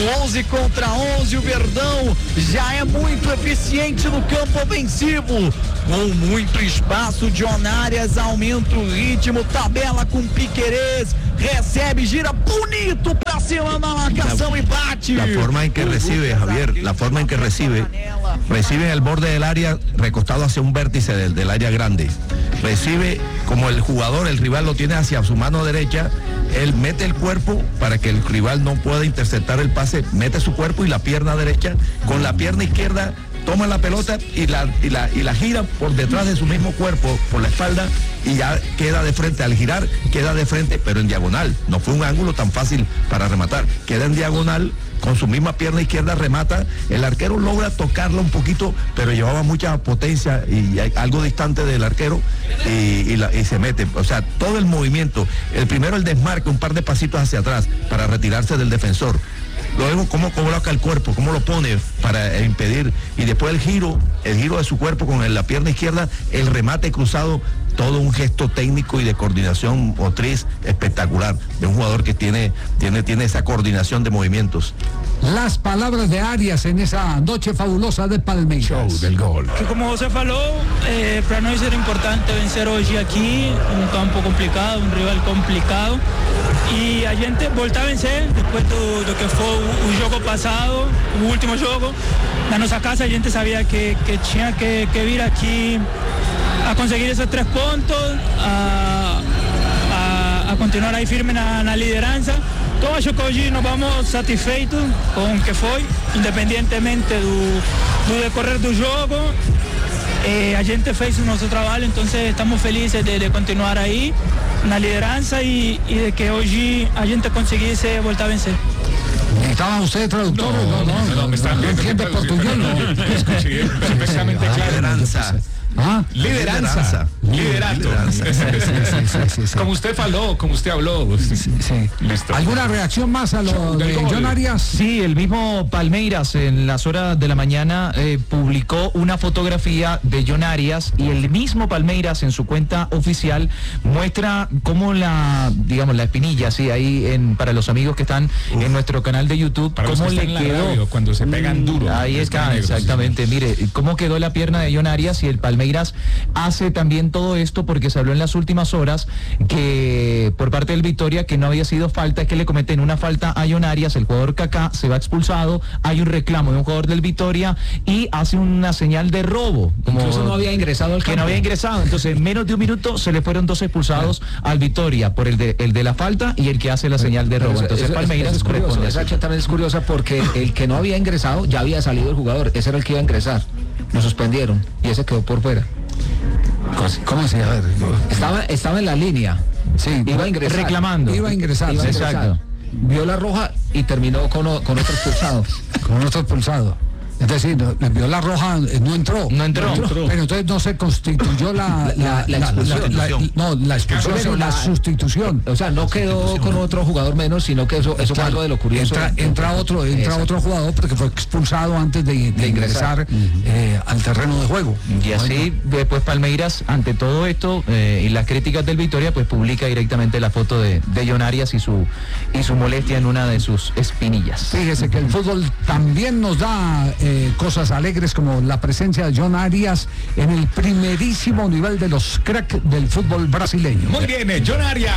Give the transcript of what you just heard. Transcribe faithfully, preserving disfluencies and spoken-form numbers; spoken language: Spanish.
onze contra onze, o Verdão já é muito eficiente no campo ofensivo. Com muito espaço, John Arias aumenta o ritmo, tabela com Piquerez, recebe, gira bonito pra cima da marcação y bate. La forma en que recibe, Javier, la forma en que recibe, recibe en el borde del área, recostado hacia un vértice del, del área grande. Recibe como el jugador, el rival lo tiene hacia su mano derecha, él mete el cuerpo para que el rival no pueda interceptar el pase, mete su cuerpo y la pierna derecha, con la pierna izquierda toma la pelota y la, y la, y la gira por detrás de su mismo cuerpo, por la espalda, y ya queda de frente. Al girar, queda de frente, pero en diagonal. No fue un ángulo tan fácil para rematar. Queda en diagonal, con su misma pierna izquierda remata. El arquero logra tocarla un poquito, pero llevaba mucha potencia y algo distante del arquero, y, y, la, y se mete. O sea, todo el movimiento. El primero, el desmarque, un par de pasitos hacia atrás para retirarse del defensor. Luego cómo coloca el cuerpo, cómo lo pone para impedir, y después el giro, el giro de su cuerpo con la pierna izquierda, el remate cruzado, todo un gesto técnico y de coordinación motriz espectacular de un jugador que tiene, tiene, tiene esa coordinación de movimientos. Las palabras de Arias en esa noche fabulosa de Palmeiras. Show del gol. Que como você falou, eh, para nós era importante vencer hoje aqui, um campo complicado, um rival complicado, e a gente voltar a vencer depois do, do que foi o, o jogo passado, o último jogo. Na nossa casa a gente sabia que, que tinha que, que vir aqui a conseguir esses três pontos, a, a, a continuar aí firme na, na liderança. Então acho que hoje nos vamos satisfeitos com o que foi, independentemente do, do decorrer do jogo. Eh, a gente fez o nosso trabalho, então estamos felizes de, de continuar aí na liderança e, e de que hoje a gente conseguisse voltar a vencer. ¿Estaban ustedes traductores? No, no, no, no, no, me están viendo. ¿Entiende portugués? No, escuché perfectamente claro. Lideranza. ¿Ah? Lideranza. Liderato. Lideranza. Sí, sí, sí, sí. Como usted faló, como usted habló. Sí, sí. Listo. ¿Alguna reacción más a lo de Del gol. John Arias? Sí, el mismo Palmeiras en las horas de la mañana eh, publicó una fotografía de John Arias, y el mismo Palmeiras en su cuenta oficial muestra cómo la, digamos, la espinilla, sí, ahí en, para los amigos que están Uf. en nuestro canal de YouTube, Para cómo los que le están en la quedó. radio, cuando se pegan duro. Ahí está, negros, exactamente. sí. Mire, cómo quedó la pierna de John Arias, y el Palmeiras hace también todo esto porque se habló en las últimas horas que por parte del Vitória que no había sido falta, es que le cometen una falta a John Arias, el jugador Kaká se va expulsado, hay un reclamo de un jugador del Vitória y hace una señal de robo. Como Incluso no había ingresado al que campo. no había ingresado, entonces en menos de un minuto se le fueron dos expulsados al Vitória por el de, el de la falta y el que hace la señal de robo. Eso- Entonces eso- Palmeiras eso es curioso, responde esa así. acción también es curiosa porque el que no había ingresado ya había salido el jugador, ese era el que iba a ingresar, lo suspendieron y ese quedó por fuera. ¿Cómo se llama? Estaba, estaba en la línea, Sí, iba a ingresar. reclamando. Iba a ingresar, Iba a sí, ingresar. exacto. Vio la roja y terminó con, o- con otro expulsado. con otro expulsado. Es decir, no- le vio la roja, eh, no entró. No entró. Pero entonces no se constituyó la, La- la expulsión. la- no, la expulsión, Pero sino la, la- sustitución. O sea, no quedó con otro jugador menos, sino que eso, eso fue algo de lo curioso. Entra, entra otro, entra Exacto. otro jugador porque fue expulsado antes de, de De ingresar. ingresar eh, al terreno de juego. Y así, después Palmeiras, ante todo esto eh, y las críticas del Vitória, pues publica directamente la foto de, de John Arias y su, y su molestia en una de sus espinillas. Fíjese que el fútbol también nos da eh, cosas alegres como la presencia de John Arias en el primerísimo nivel de los cracks del fútbol brasileño. Muy bien, eh, John Arias.